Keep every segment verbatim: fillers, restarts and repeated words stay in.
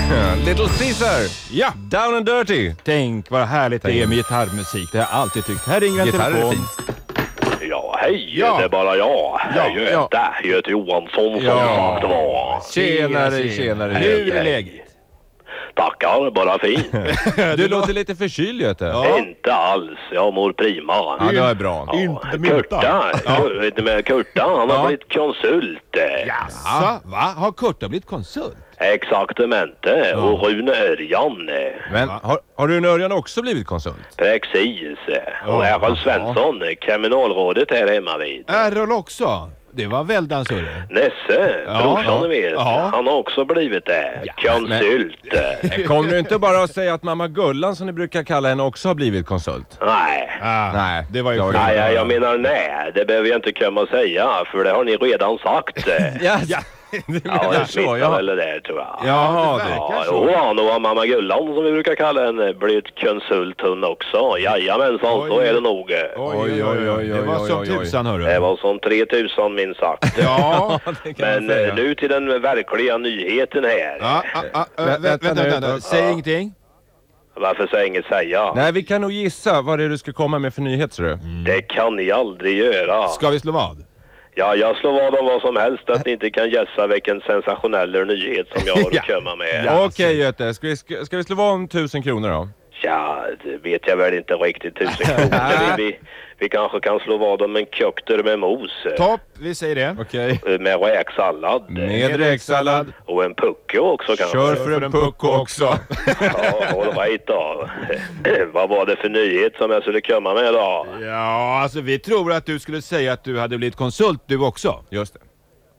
Little Caesar. Ja. Down and Dirty. Tänk vad härligt det är med gitarrmusik. Det har jag alltid tyckt. Här ringer en Gitarr är telefon. fint. Ja, hej, Ja. det är bara jag. Ja, Hej, ja. Göte, Göte Johansson som Ja. sagt var. Tjenare, tjenare. Hur är läget? Tackar, bara fint. Du låter lite förkyld, Göte. Ja. Inte alls, jag mår prima. Ja, det är bra. Ja, Inte mynta. Kurta, Kur- vet du med Kurta, han har Ja. blivit konsult. eh. Jaså, va? Har Kurta blivit konsult? Exaktamente, och Rune Örjan. eh. Men har, har du Örjan också blivit konsult? Precis. eh. Och Errol Svensson, eh, kriminalrådet här hemma vid. Errol också? Det var väldans hörre. Nesse, Ja, brorsan ja, ni vet, ja. han har också blivit det. Konsult. eh. Kommer du inte bara att säga att mamma Gullan, som ni brukar kalla henne, också har blivit konsult? Nej. Ah, Nej, det var ju jag- skönt. Nej, jag, jag menar nej, det behöver jag inte komma och säga, för det har ni redan sagt. eh. Ja, Ja. du Ja, menar jag så, smittar ja. väl det där, tror jag. Jaha, det du. verkar Ja, så. jo, nu har mamma Gullan, som vi brukar kalla henne, blivit konsult hon också. Jajamensan, så är det nog. Oj, oj, oj, oj. Det var oj, som oj, oj. tusan, hörru. Det var som tre tusen minst sagt. Ja. Det kan man Men säga. eh, nu till den verkliga nyheten här. Ja, ah, ah, ah, Vä- vä- vänta vänta, nu. vänta. Säg Ja. ingenting. Varför ska jag inget säga? Nej, vi kan nog gissa vad det är du ska komma med för nyhet, tror du. Det kan ni aldrig göra. Ska vi slå vad? Ja, jag slår vad om vad som helst, att ni inte kan gissa vilken sensationell nyhet som jag har Ja. att komma med. Ja. Okej, Göte. Ska vi, ska, ska vi slå vad om tusen kronor då? Ja, det vet jag väl inte riktigt, tusen kronor. vi, vi, vi kanske kan slå vad om en kökter med mos. Topp, vi säger det. Okej. Med räksallad. Med räksallad. Och en pucko också kanske. Kör för en pucko också. Ja, all right då. Vad var det för nyhet som jag skulle komma med då? Ja, alltså vi tror att du skulle säga att du hade blivit konsult du också. Just det.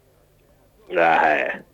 Nej.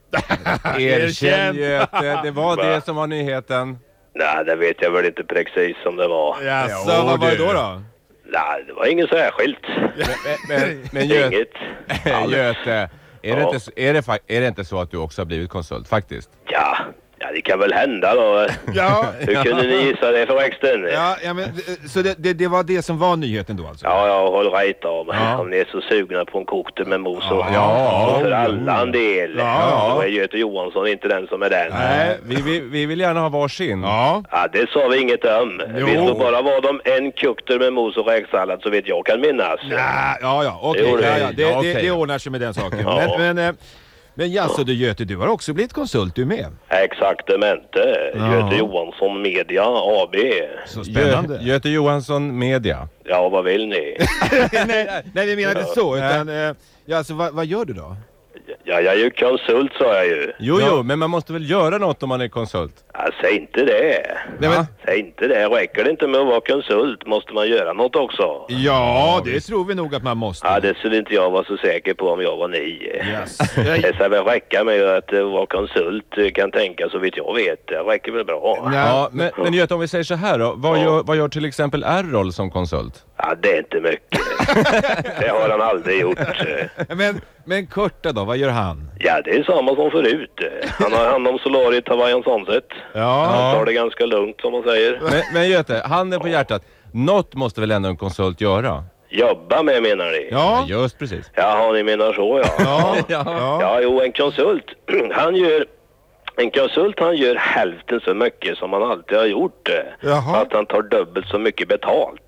Erkänn, Göte. Det var Va? det som var nyheten. Nej, det vet jag väl inte precis som det var. Jaså, Jo, vad var det du. då då? Nej, det var inget särskilt. Men, men, men Göte, Inget. Göte är, det Ja. inte, är, det, fa- är det inte så att du också har blivit konsult, faktiskt? Ja, ja, det kan väl hända då. Ja, Hur kunde ni gissa det förresten? ja, ja men, eh, så det, det, det var det som var nyheten då alltså? Ja, ja, håll right då. Ja. Om ni är så sugna på en kokte med mos och Ja, och för ja. alla en del. Ja. Då är Göte Johansson inte den som är den. Nej, vi, vi, vi vill gärna ha varsin. Ja. Ja, det sa vi inget om. Jo. Vi slår bara vad om en kukter med mos och räksallad, så vet jag kan minnas. Ja, ja, ja, okej. Jo, det- ja, ja. Det, ja, det, okej. det ordnar sig med den saken. Ja. Men, men, eh, men jaså du Göte, du har också blivit konsult du med. Exaktamente. Ja. Göte Johansson Media A B. Så spännande. Gö, Göte Johansson Media. Ja, vad vill ni? nej, nej, vi menar inte så, utan eh, ja, alltså, vad, vad gör du då? Ja, jag är ju konsult, sa jag ju. Jo, Ja. jo, men man måste väl göra något om man är konsult? Ja, säg inte det. Nej, men, Säg inte det. Räcker det inte med att vara konsult, måste man göra något också. ja, det tror vi nog att man måste. Ja, det skulle inte jag vara så säker på om jag var ni. Yes. Det ska väl räcka med att eh, vara konsult, eh, kan tänka så vitt jag vet. Det räcker väl bra. Nej. Ja, men, men Göte, om vi säger så här då. Vad, Ja. gör, vad gör till exempel Errol som konsult? Ja, det är inte mycket. Det har han aldrig gjort. Men, men Kurta då, vad gör han? Ja, det är samma som förut. Han har hand om solariet Hawaiian Sunset. Ja, Han tar det ganska lugnt, som man säger. Men, men Göte, handen på hjärtat. Något måste väl ändå en konsult göra? Jobba med, menar ni? ja, Ja, just precis. Jaha, ni menar så, ja. ja, Ja. ja. Ja, jo, en konsult, han gör... En konsult, han gör hälften så mycket som han alltid har gjort. Jaha. Att han tar dubbelt så mycket betalt.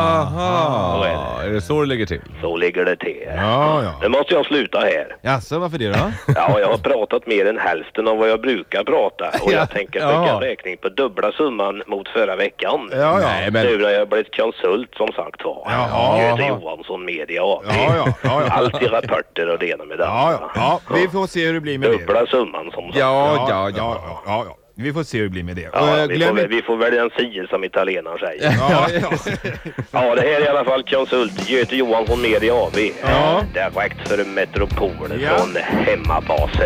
Aha, Så är är det så det ligger till? Så ligger det till. Ja, ja. Nu måste jag sluta här. Jaså, varför det då? Ja, jag har pratat mer än hälften av vad jag brukar prata. Och Ja. jag tänker Ja. skicka en räkning på dubbla summan mot förra veckan. Ja, ja. Nej, men... Nu när jag blivit konsult, som sagt var. Jaha. Göte Johansson Media A B. Ja, ja, ja, ja. Allt i rapporter och det ena med det Ja, andra. ja, ja, vi får se hur det blir med det. Dubbla summan, som sagt. Ja, ja, ja, ja. ja, ja, ja. Vi får se hur det blir med det. Ja, Och, eh, vi, glöm får, väl- inte... vi får välja en sida som italienaren säger. Ja, ja. Ja, det här är i alla fall konsult Göte Johansson Media A B. Ja. Direkt för metropolen Ja. från hemmabasen.